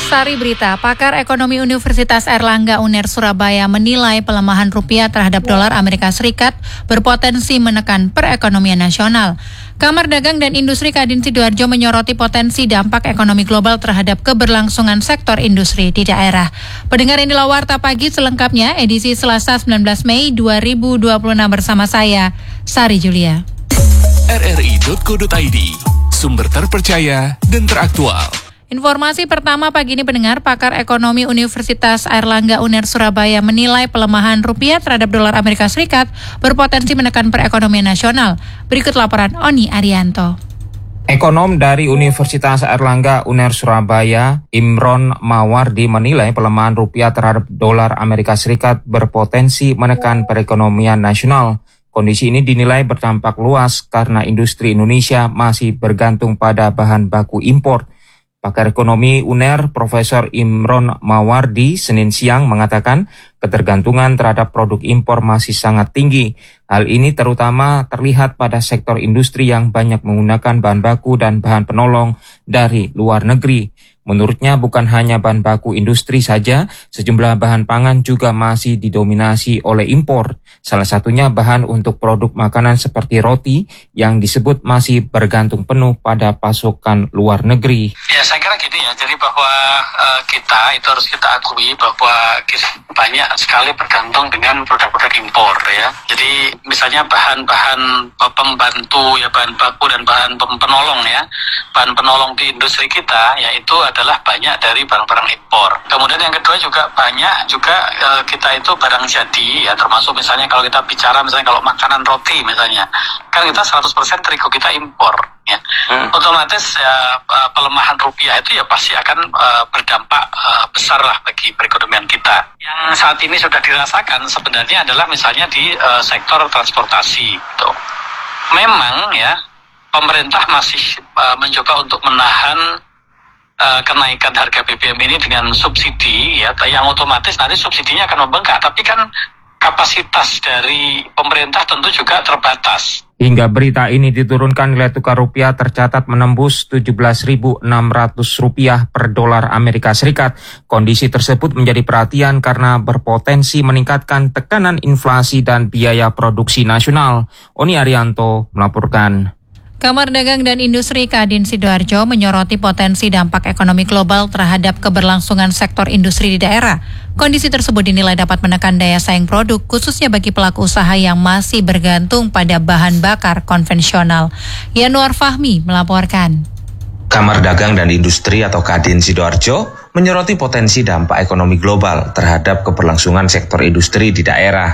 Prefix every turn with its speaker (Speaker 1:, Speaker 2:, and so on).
Speaker 1: Sari Berita, pakar ekonomi Universitas Airlangga UNER Surabaya menilai pelemahan rupiah terhadap dolar Amerika Serikat berpotensi menekan perekonomian nasional. Kamar Dagang dan Industri Kadin Sidoarjo menyoroti potensi dampak ekonomi global terhadap keberlangsungan sektor industri di daerah. Pendengar, inilah Warta Pagi selengkapnya edisi Selasa 19 Mei 2026 bersama saya, Sari Julia.
Speaker 2: RRI.co.id, sumber terpercaya dan teraktual.
Speaker 1: Informasi pertama pagi ini, pendengar, pakar ekonomi Universitas Airlangga UNER Surabaya menilai pelemahan rupiah terhadap dolar Amerika Serikat berpotensi menekan perekonomian nasional. Berikut laporan Oni Arianto.
Speaker 3: Ekonom dari Universitas Airlangga UNER Surabaya, Imron Mawardi, menilai pelemahan rupiah terhadap dolar Amerika Serikat berpotensi menekan perekonomian nasional. Kondisi ini dinilai berdampak luas karena industri Indonesia masih bergantung pada bahan baku impor. Pakar ekonomi UNER, Profesor Imron Mawardi, Senin siang mengatakan ketergantungan terhadap produk impor masih sangat tinggi. Hal ini terutama terlihat pada sektor industri yang banyak menggunakan bahan baku dan bahan penolong dari luar negeri. Menurutnya bukan hanya bahan baku industri saja, sejumlah bahan pangan juga masih didominasi oleh impor. Salah satunya bahan untuk produk makanan seperti roti yang disebut masih bergantung penuh pada pasokan luar negeri.
Speaker 4: Ya, saya kira gini ya, jadi bahwa kita itu harus kita akui bahwa kita banyak sekali bergantung dengan produk-produk impor ya. Jadi misalnya bahan-bahan pembantu ya, bahan baku dan bahan penolong ya. Bahan penolong di industri kita yaitu adalah banyak dari barang-barang impor. Kemudian yang kedua juga banyak juga kita itu barang jadi ya, termasuk misalnya kalau kita bicara misalnya kalau makanan roti misalnya, kan kita 100% terigu kita impor ya. Otomatis ya, pelemahan rupiah itu ya pasti akan berdampak besar lah bagi perekonomian kita. Yang saat ini sudah dirasakan sebenarnya adalah misalnya di sektor transportasi gitu. Memang ya pemerintah masih mencoba untuk menahan kenaikan harga BBM ini dengan subsidi ya, yang otomatis nanti subsidinya akan membengkak, tapi kan kapasitas dari pemerintah tentu juga terbatas.
Speaker 3: Hingga berita ini diturunkan, nilai tukar rupiah tercatat menembus Rp17.600 per dolar Amerika Serikat. Kondisi tersebut menjadi perhatian karena berpotensi meningkatkan tekanan inflasi dan biaya produksi nasional. Oni Arianto melaporkan.
Speaker 1: Kamar Dagang dan Industri Kadin Sidoarjo menyoroti potensi dampak ekonomi global terhadap keberlangsungan sektor industri di daerah. Kondisi tersebut dinilai dapat menekan daya saing produk, khususnya bagi pelaku usaha yang masih bergantung pada bahan bakar konvensional. Yanuar Fahmi melaporkan.
Speaker 5: Kamar Dagang dan Industri atau Kadin Sidoarjo menyoroti potensi dampak ekonomi global terhadap keberlangsungan sektor industri di daerah.